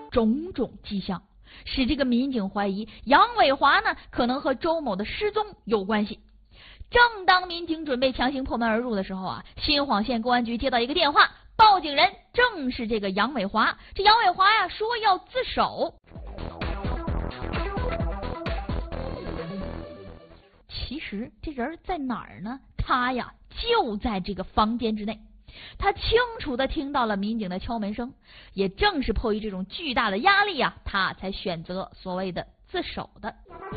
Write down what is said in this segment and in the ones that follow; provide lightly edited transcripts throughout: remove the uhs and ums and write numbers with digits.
种种迹象，使这个民警怀疑杨伟华呢可能和周某的失踪有关系。正当民警准备强行破门而入的时候啊，新晃县公安局接到一个电话，报警人正是这个杨伟华。这杨伟华呀说要自首。其实这人在哪儿呢？他呀就在这个房间之内。他清楚地听到了民警的敲门声，也正是迫于这种巨大的压力啊，他才选择所谓的自首的。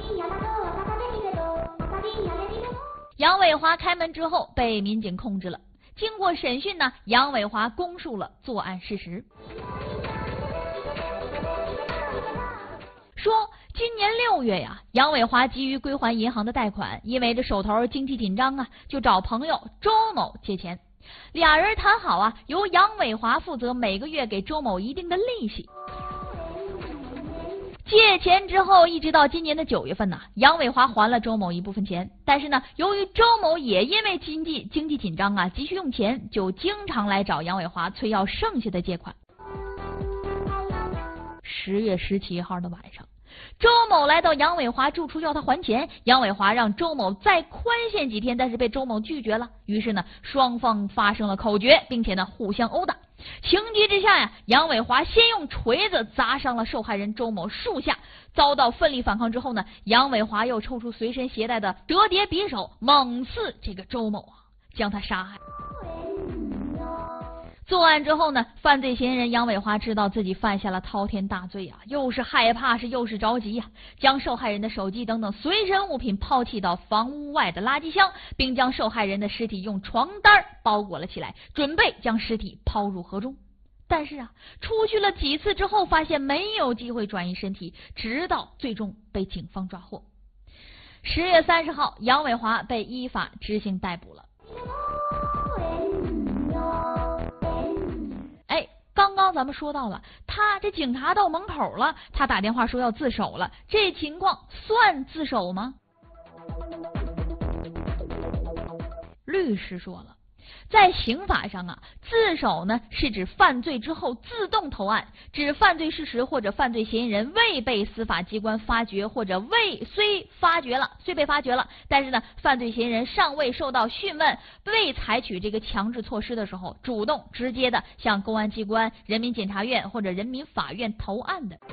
杨伟华开门之后被民警控制了。经过审讯呢，杨伟华供述了作案事实，说今年6月呀，杨伟华急于归还银行的贷款，因为这手头经济紧张啊，就找朋友周某借钱。俩人谈好啊，由杨伟华负责每个月给周某一定的利息。借钱之后，一直到今年的9月份呢，杨伟华还了周某一部分钱，但是呢，由于周某也因为经济紧张啊，急需用钱，就经常来找杨伟华催要剩下的借款。10月17号的晚上，周某来到杨伟华住处要他还钱，杨伟华让周某再宽限几天，但是被周某拒绝了。于是呢，双方发生了口角，并且呢互相殴打。情急之下呀，杨伟华先用锤子砸伤了受害人周某数下，遭到奋力反抗之后呢，杨伟华又抽出随身携带的折叠匕首，猛刺这个周某啊，将他杀害。作案之后呢，犯罪嫌疑人杨伟华知道自己犯下了滔天大罪啊，又是害怕又是着急呀，将受害人的手机等等随身物品抛弃到房屋外的垃圾箱，并将受害人的尸体用床单包裹了起来，准备将尸体抛入河中。但是啊，出去了几次之后，发现没有机会转移身体，直到最终被警方抓获。10月30号，杨伟华被依法执行逮捕了。刚刚咱们说到了，他这警察到门口了，他打电话说要自首了，这情况算自首吗？律师说了，在刑法上啊，自首呢是指犯罪之后自动投案，指犯罪事实或者犯罪嫌疑人未被司法机关发觉，或者虽被发觉了，但是呢，犯罪嫌疑人尚未受到讯问，未采取这个强制措施的时候，主动直接的向公安机关、人民检察院或者人民法院投案的。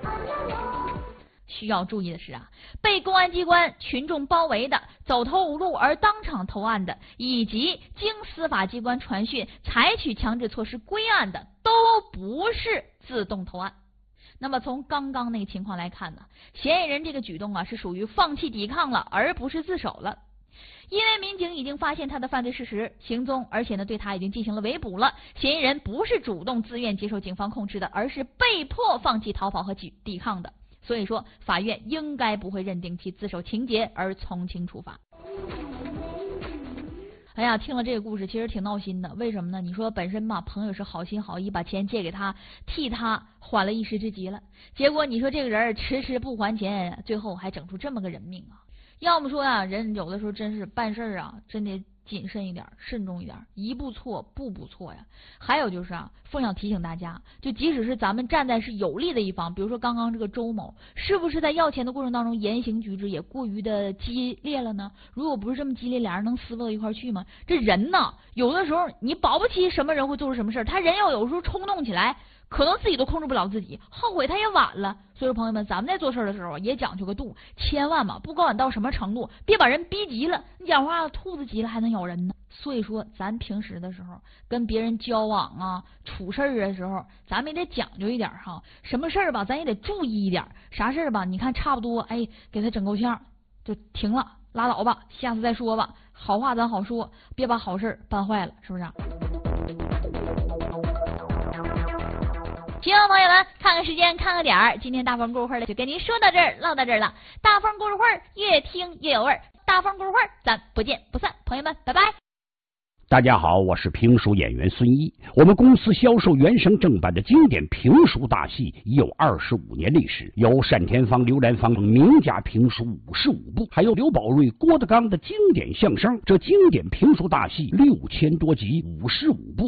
需要注意的是啊，被公安机关群众包围的、走投无路而当场投案的，以及经司法机关传讯采取强制措施归案的，都不是自动投案。那么从刚刚那个情况来看呢，嫌疑人这个举动啊是属于放弃抵抗了，而不是自首了。因为民警已经发现他的犯罪事实、行踪，而且呢对他已经进行了围捕了，嫌疑人不是主动自愿接受警方控制的，而是被迫放弃逃跑和抵抗的。所以说，法院应该不会认定其自首情节而从轻处罚。哎呀，听了这个故事其实挺闹心的，为什么呢？你说本身吧，朋友是好心好意把钱借给他，替他缓了一时之急了，结果你说这个人迟迟不还钱，最后还整出这么个人命啊！要么说啊，人有的时候真是办事啊，真得谨慎一点，慎重一点，一步错步步错呀。还有就是啊，凤想提醒大家，就即使是咱们站在是有利的一方，比如说刚刚这个周某，是不是在要钱的过程当中言行举止也过于的激烈了呢？如果不是这么激烈，俩人能撕到一块去吗？这人呢，有的时候你保不齐什么人会做出什么事，他人要有时候冲动起来，可能自己都控制不了自己，后悔他也晚了。所以说朋友们，咱们在做事的时候也讲究个度，千万嘛，不管到什么程度，别把人逼急了。你讲话兔子急了还能咬人呢。所以说咱平时的时候跟别人交往啊、处事的时候，咱们也得讲究一点哈。什么事儿吧，咱也得注意一点。啥事儿吧，你看差不多，哎，给他整够呛就停了，拉倒吧，下次再说吧。好话咱好说，别把好事办坏了，是不是啊？行，朋友们，看看时间，看看点儿，今天大风故事会就跟您说到这儿，唠到这儿了。大风故事会越听越有味儿，大风故事会咱不见不散，朋友们，拜拜。 大家好，我是评书演员孙一。我们公司销售原声正版的经典评书大戏已有25年历史，有单田芳、刘兰芳名家评书55部，还有刘宝瑞、郭德纲的经典相声。这经典评书大戏6000多集，55部，